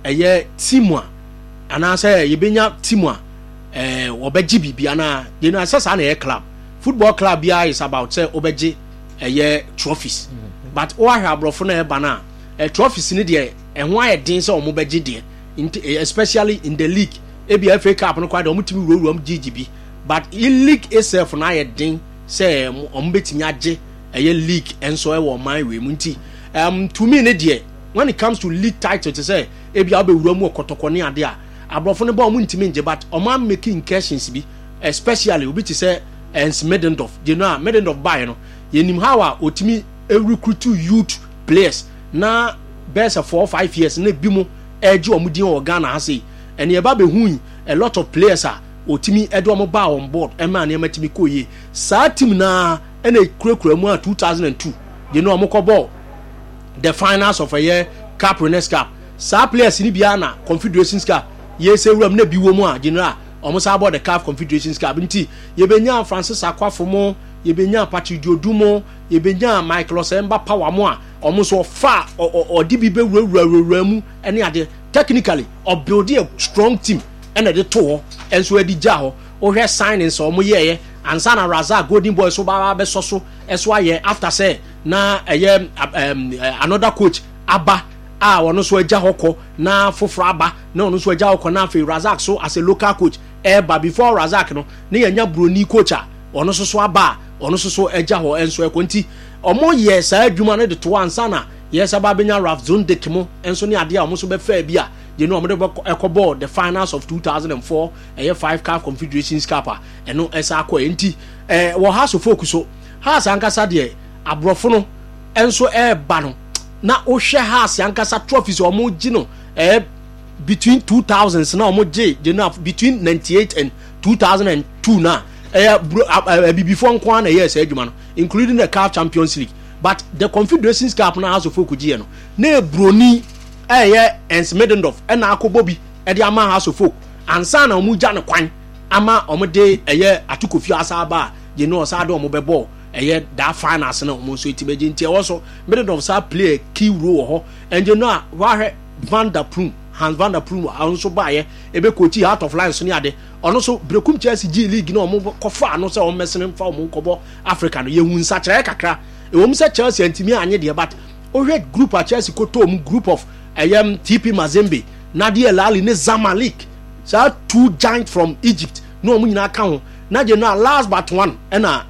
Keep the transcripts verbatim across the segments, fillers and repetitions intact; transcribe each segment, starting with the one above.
ɛyɛ team a anaasɛ yɛbɛnya team a eh wɔbɛgye bibia na you know asasa na yɛ club football club bia is about say wɔbɛgye ɛyɛ trophies mm-hmm. but wɔahwɛ abrɔfo na ɛba na eh, trophies ni deɛ ɛho ayɛ den sɛ wɔn bɛgye deɛ especially in the league ebi F A Cup no kwa de wɔn timi wuro wuro G G B but in league itself na ayɛ den sɛ wɔn bɛtimi agye ɛyɛ league ɛnso ɛwɔ ɔman wei mu nti um to me ne deɛ when it comes to league title to say ebi abɛwura mu ɔkɔtɔkɔ ne ade a abrɔfo ne ba wɔn ntimi ngye but ɔman making incursions bi especially obi te sɛ ens Middendorf you know Middendorf buy no yenim how a otimi recruit youth players na best four five years na bi mu ɛgye wɔn din wɔ Ghana ha sei ɛne ɛba bɛhu a lot of players a otimi ɛde wɔn ba on board ɛma ne ɛma timi kɔ yie saa team na ɛna kurakura mu a two thousand two you know wɔn kɔ ball the finals of a year Cup Winners' Cup saa players ni bia na Confederations Cup yes ewuram na bi wo mu a general omo sa about the C A F Confederations Cup nti yebenya Francis Akwafo mo yebenya Patrick Diodumo yebenya Michael Osemba Power mo a omo so fa odi bi be wurawura mu ene ade technically or build a strong team ene de to enso adi ja ho o hwe signings omo yeye ansa na Razak Golden Boys so ba be so so eso aye after say na eye um, another coach aba ah wono so agya hokɔ na foforo aba na wono so agya hokɔ na fe Razak so as a local coach eba before Razak no ne yanya broni coach a wono so so aba wono so so agya ho enso ekonti omo ye saa adwuma ne de to ansa na yes aba benya Raf Zone de kemo enso ne ade a omo so be fa bia you know omo de ekɔbɔ the finals of two thousand four eye five C A F Confederations Cup a eno esa akɔ enti eh wo ha so focus so ha sankasa de abrofo no enso eba no na ohwe house yankasa trophies omo gi no eh between two thousands na omo gi you know between ninety-eight and two thousand two na eh before nko na yes adwuma no including the C A F Champions League but the Confederations Cup na house of folk gi no na broni eh ens Middendorf e na akobɔ bi e de ama house of folk ansa na omo gya ne kwan ama omo de eh atukofi asaba you know asade omo be ball eye that finance na omo so etibeje nti e also Middendorf sa play a key role ho and you know wa Van der Ploem Hans Van der Ploem also ba ye e be coach out of line so ne ade ono so Brekum Chelsea G League na omo kofa no se omo mesene fa omo kobo Africa no ye hu nsa kire kakra e omo se Chelsea antimi anye de but o hwe group a Chelsea ko to omo group of ayem T P Mazembe Nadia El Ahly ne Zamalek so two giant from Egypt no omo nyina ka ho na je no last but one e na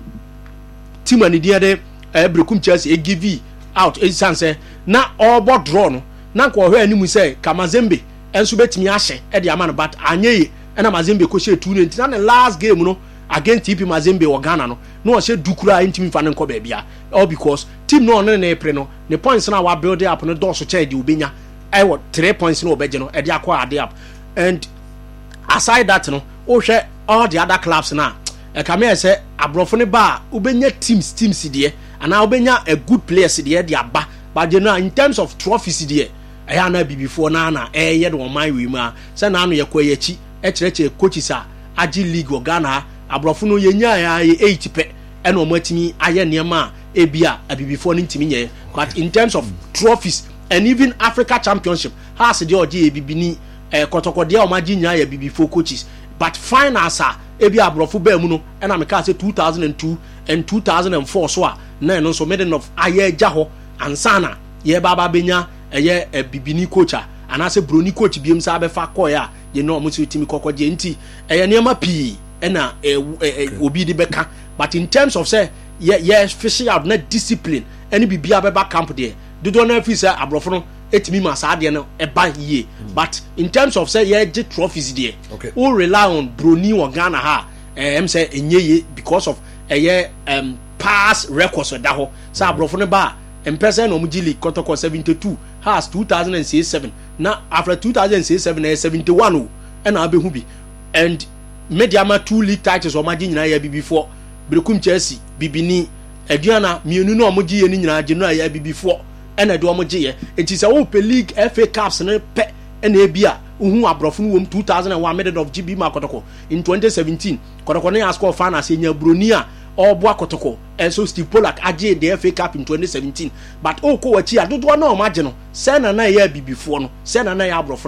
team ani dia de Brekum Chelsea e give out e sanse na obo draw no na ko hwe animu say Kamazembe enso betimi ahye e de amano but anyeye e na Mazembe ko she two na na last game no against T P Mazembe o Ghana no no o she dukura intimi fa ne nko ba bia all because team no no na pre no the points na wa build up no do so che de obenya I what three points no obeje no e de akwa ade up and aside that no o hwe all the other clubs na e ka me say abrofo ne ba obenya teams teams de ana obenya a good players de de aba but you know in terms of trophies de eya na bibifo na na eh ye de oman wi mu a se na no ye kwa yachi e kireche coaches a agi league o Ghana abrofo no ye nya ya eight pe e na omatimi aye niam e bia abibifo no ntimi nye but in terms of trophies and even Africa Championship has the oje e bibini eh kotokode o magi nya ya bibifo coaches but finals a e bia abrofo ba mu no e na me ka say two thousand two and two thousand four so a na no so Middendorf aye gya ho ansana ye baba benya eye e bibini coach a anase broni coach biem sa be fa koy a ye no mo timi kokoje nti eye niam pi e na obi di beka but in terms of say ye ye fishing out na discipline any bibia be back camp there do do na fi say abrofo no etimi ma sa de no e ba ye but in terms of say ye get trophies there okay. All rely on broni or Ghana ha em say enye because of eye um past records da ho say abrofo no ba Mpesa no Mujili Kotoko seventy-two has two thousand seven. Now after two thousand seven seventy-one oh and abe hubi and Mediama two league titles o maji nyina ya before Brekum Chelsea bibini aduana mienu no omoji ye ni nyina je no ya before and ado omoji ye enti se wo pe league F A Cups ne pe na ebia uhu abrofo no wom two thousand one Middendorf G B ma Kotoko in twenty seventeen Kotoko ne ask for na se nya broni a Obwa Kotoko and so Steve Polak aje the F A Cup in twenty seventeen but oko wachi adodo na o maje no se na na ya bibifo no se na na ya abrofo